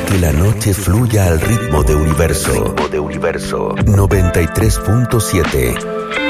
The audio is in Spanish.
que la noche fluya al ritmo de Universo. 93.7